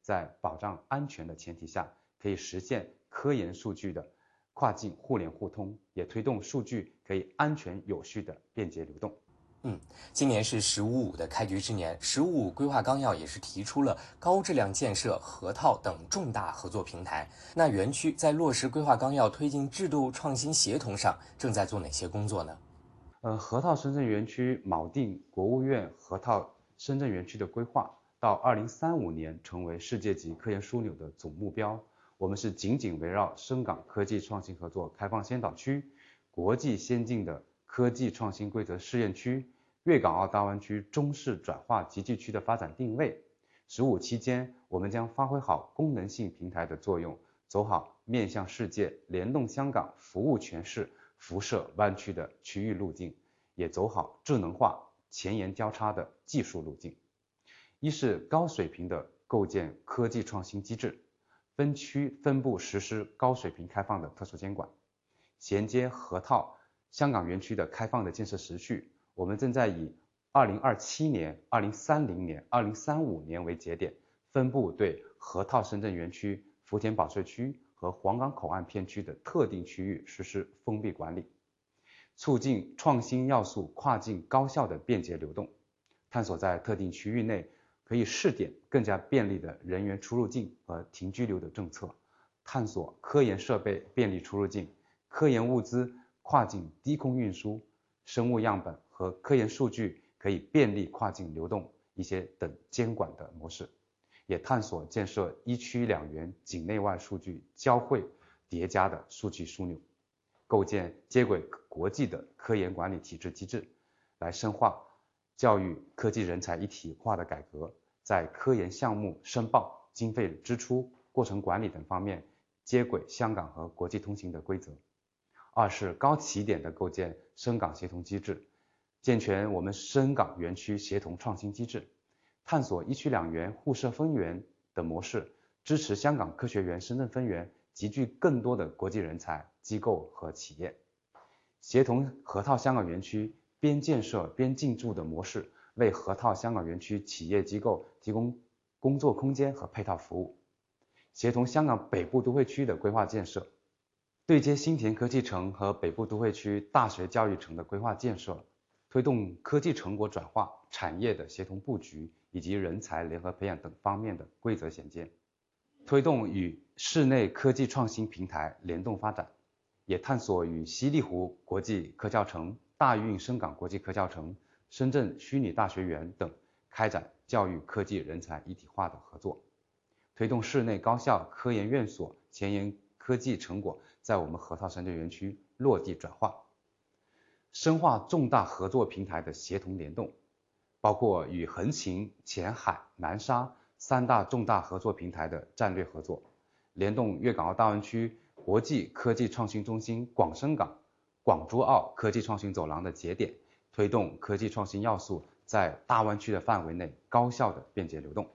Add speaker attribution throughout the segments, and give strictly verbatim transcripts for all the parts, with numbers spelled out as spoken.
Speaker 1: 在保障安全的前提下，可以实现科研数据的跨境互联互通，也推动数据可以安全有序的便捷流动。
Speaker 2: 嗯，今年是“十五五”的开局之年，“十五五”规划纲要也是提出了高质量建设河套等重大合作平台。那园区在落实规划纲要、推进制度创新协同上，正在做哪些工作呢？
Speaker 1: 呃，河套深圳园区锚定国务院河套深圳园区的规划，到二零三五年成为世界级科研枢纽的总目标。我们是紧紧围绕深港科技创新合作开放先导区、国际先进的科技创新规则试验区、粤港澳大湾区中式转化集聚区的发展定位。十五期间，我们将发挥好功能性平台的作用，走好面向世界、联动香港、服务全市、辐射湾区的区域路径，也走好智能化、前沿交叉的技术路径。一是高水平的构建科技创新机制，分区分部实施高水平开放的特殊监管，衔接河套香港园区的开放的建设时序。我们正在以二零二七年、二零三零年、二零三五年为节点，分步对河套深圳园区、福田保税区和皇岗口岸片区的特定区域实施封闭管理，促进创新要素跨境高效的便捷流动，探索在特定区域内可以试点更加便利的人员出入境和停居留的政策，探索科研设备便利出入境、科研物资跨境低空运输、生物样本和科研数据可以便利跨境流动一些等监管的模式，也探索建设一区两园境内外数据交汇叠加的数据枢纽，构建接轨国际的科研管理体制机制，来深化教育科技人才一体化的改革，在科研项目申报、经费支出、过程管理等方面接轨香港和国际通行的规则。二是高起点的构建深港协同机制，健全我们深港园区协同创新机制，探索一区两园互设分园的模式，支持香港科学园深圳分园集聚更多的国际人才、机构和企业，协同河套香港园区边建设边进驻的模式，为河套香港园区企业机构提供工作空间和配套服务，协同香港北部都会区的规划建设，对接新田科技城和北部都会区大学教育城的规划建设，推动科技成果转化、产业的协同布局以及人才联合培养等方面的规则衔接，推动与室内科技创新平台联动发展，也探索与西丽湖国际科教城、大运深港国际科教城、深圳虚拟大学园等开展教育科技人才一体化的合作，推动室内高校、科研院所前沿科技成果在我们河套深圳园区落地转化，深化重大合作平台的协同联动，包括与横琴、前海、南沙三大重大合作平台的战略合作，联动粤港澳大湾区国际科技创新中心广深港、广珠澳科技创新走廊的节点，推动科技创新要素在大湾區嘅範圍內高效嘅便捷流動。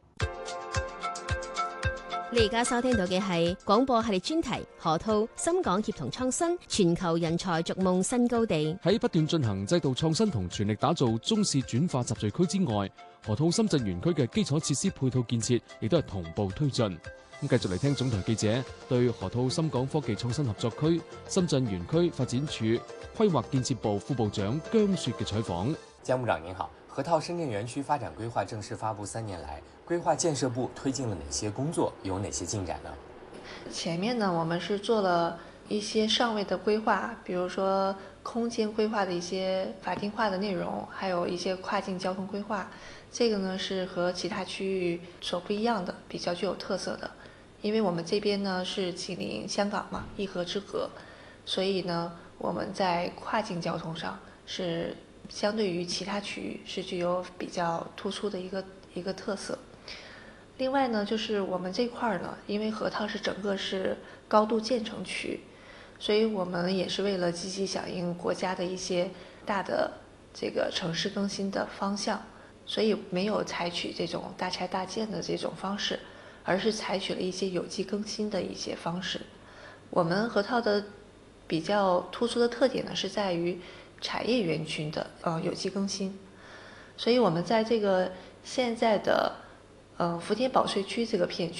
Speaker 3: 你而家收聽到嘅係廣播系列專題《河套深港協同創新，全球人才逐夢新高地》。
Speaker 4: 喺不斷進行制度創新同全力打造中試轉化集聚區之外，河套深圳園區嘅基礎設施配套建設亦都係同步推進。咁繼續嚟聽總台記者對河套深港科技創新合作區深圳園區發展處規劃建設部副部長姜雪嘅採訪。
Speaker 2: 姜部長您好，河套深圳園區發展規劃正式發布三年來，規劃建設部推進了哪些工作，有哪些進展呢？
Speaker 5: 前面呢，我們是做了一些上位的規劃，比如說空間規劃的一些法定化的內容，還有一些跨境交通規劃。這個呢是和其他區域所不一樣的，比較具有特色的。因為我們這邊呢是緊鄰香港嘛，一河之隔，所以呢我們在跨境交通上是相對於其他區域是具有比較突出的一個一個特色。另外呢，就是我們這塊呢，因為河套是整個是高度建成區，所以我們也是為了積極響應國家的一些大的這個城市更新的方向，所以沒有採取這種大拆大建的這種方式，而是採取了一些有機更新的一些方式。我們河套的比較突出的特點呢，是在於產業園區的呃有機更新，所以我們在這個現在的呃福田保稅區這個片區。